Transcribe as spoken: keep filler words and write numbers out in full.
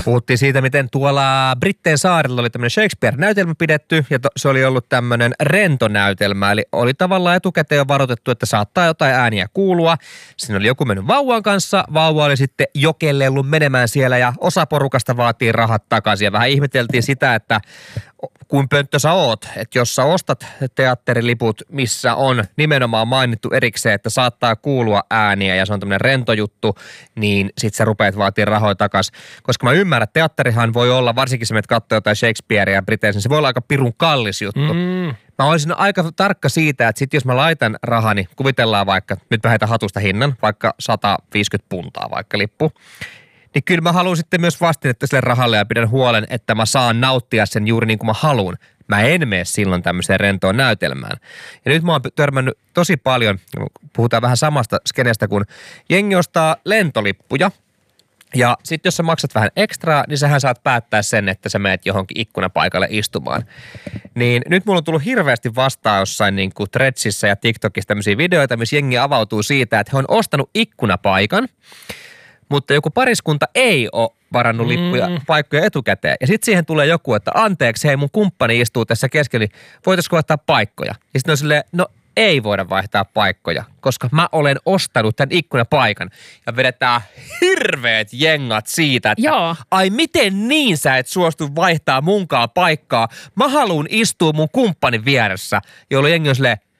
Puhuttiin siitä, miten tuolla Britteen saarilla oli tämmöinen Shakespeare-näytelmä pidetty, ja to, se oli ollut tämmöinen rentonäytelmä, eli oli tavallaan etukäteen jo varoitettu, että saattaa jotain ääniä kuulua. Siinä oli joku mennyt vauvan kanssa, vauva oli sitten jokellellut menemään siellä, ja osa porukasta vaatii rahat takaisin, ja vähän ihmeteltiin sitä, että kuin pönttö sä oot, että jos sä ostat teatteriliput, missä on nimenomaan mainittu erikseen, että saattaa kuulua ääniä ja se on tämmöinen rento juttu, niin sit sä rupeat vaatii rahoja takas. Koska mä ymmärrän, että teatterihan voi olla, varsinkin se, että katsoo jotain Shakespearea Briteissä, niin se voi olla aika pirun kallis juttu. Mm. Mä olisin aika tarkka siitä, että sit jos mä laitan rahani, kuvitellaan vaikka, nyt mä heitän hatusta hinnan, vaikka sata viisikymmentä puntaa vaikka lippu, niin kyllä mä haluan sitten myös vastinetta sille rahalle ja pidän huolen, että mä saan nauttia sen juuri niin kuin mä haluan. Mä en mene silloin tämmöiseen rentoon näytelmään. Ja nyt mä oon törmännyt tosi paljon, puhutaan vähän samasta skenestä, kun jengi ostaa lentolippuja. Ja sitten jos sä maksat vähän ekstraa, niin sähän saat päättää sen, että sä menet johonkin ikkunapaikalle istumaan. Niin nyt mulla on tullut hirveästi vastaan jossain niin kuin Threadsissa ja TikTokissa tämmöisiä videoita, missä jengi avautuu siitä, että he on ostanut ikkunapaikan, mutta joku pariskunta ei ole varannut lippuja, mm. paikkoja etukäteen. Ja sitten siihen tulee joku, että anteeksi, hei mun kumppani istuu tässä keskellä, voitaisiko vaihtaa paikkoja? Ja sitten on silleen, no ei voida vaihtaa paikkoja, koska mä olen ostanut tämän ikkunapaikan. Ja vedetään hirveät jengat siitä, että Joo. ai miten niin sä et suostu vaihtaa munkaan paikkaa. Mä haluun istua mun kumppanin vieressä, jolloin jengi on silleen,